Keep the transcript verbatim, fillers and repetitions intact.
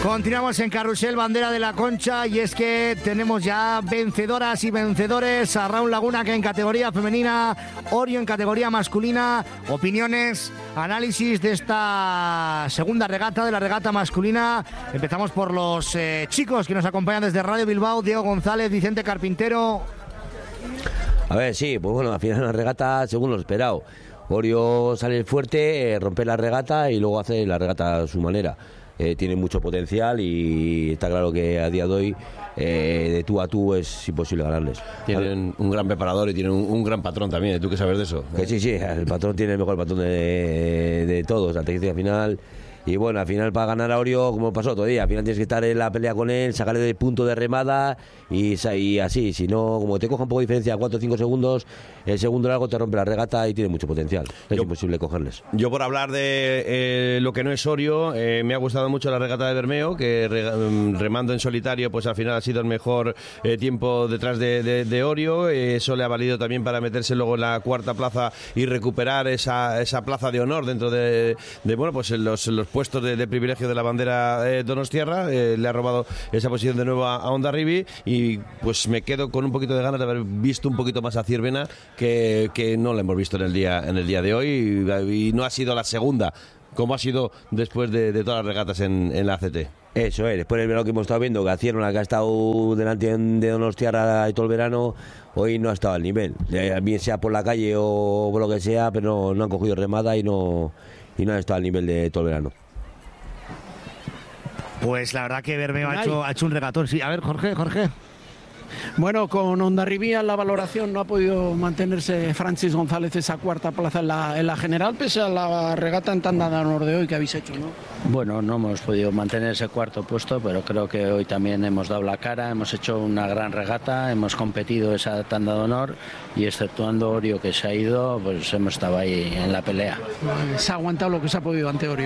Continuamos en Carrusel, bandera de la Concha, y es que tenemos ya vencedoras y vencedores. A Raúl Laguna, que en categoría femenina, Orio en categoría masculina. Opiniones, análisis de esta segunda regata, de la regata masculina. Empezamos por los eh, chicos que nos acompañan desde Radio Bilbao: Diego González, Vicente Carpintero. A ver, sí, pues bueno, al final la regata según lo esperado. Orio sale fuerte, eh, rompe la regata y luego hace la regata a su manera. Eh, tiene mucho potencial y está claro que a día de hoy eh, de tú a tú es imposible ganarles. Tienen un gran preparador y tienen un, un gran patrón también, ¿tú qué sabes de eso? Que sí, sí, el patrón tiene el mejor patrón de, de, de todos, la técnica final. Y bueno, al final para ganar a Orio, como pasó otro día, al final tienes que estar en la pelea con él, sacarle del punto de remada y, y así, si no, como te coja un poco de diferencia, cuatro o cinco segundos, el segundo largo te rompe la regata y tiene mucho potencial, es yo, imposible cogerles. Yo por hablar de eh, lo que no es Orio, eh, me ha gustado mucho la regata de Bermeo, que re, remando en solitario, pues al final ha sido el mejor eh, tiempo detrás de, de, de Orio. Eh, eso le ha valido también para meterse luego en la cuarta plaza y recuperar esa, esa plaza de honor dentro de, de bueno, pues en los, los puestos de, de privilegio de la bandera eh, donostiarra. Eh, le ha robado esa posición de nuevo a, a Hondarribia y pues me quedo con un poquito de ganas de haber visto un poquito más a Ciervena, que, que no la hemos visto en el día en el día de hoy y, y no ha sido la segunda como ha sido después de, de todas las regatas en, en la A C T. Eso es, después del verano que hemos estado viendo, que a Ciervena, que ha estado delante de Donostiarra y todo el verano, hoy no ha estado al nivel, bien sea por la calle o por lo que sea, pero no, no han cogido remada y no, y no han estado al nivel de todo el verano. Pues la verdad que Bermeo ha hecho, ha hecho un regatón. Sí, a ver, Jorge, Jorge. Bueno, con Hondarribia en la valoración no ha podido mantenerse Francis González esa cuarta plaza en la, en la general, pese a la regata en tanda de honor de hoy que habéis hecho, ¿no? Bueno, no hemos podido mantener ese cuarto puesto, pero creo que hoy también hemos dado la cara, hemos hecho una gran regata, hemos competido esa tanda de honor y exceptuando Orio, que se ha ido, pues hemos estado ahí en la pelea. Se ha aguantado lo que se ha podido ante Orio.